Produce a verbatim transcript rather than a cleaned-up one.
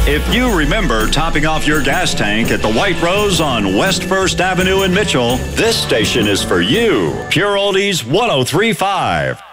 If you remember topping off your gas tank at the White Rose on West First Avenue in Mitchell, this station is for you. Pure Oldies one oh three point five.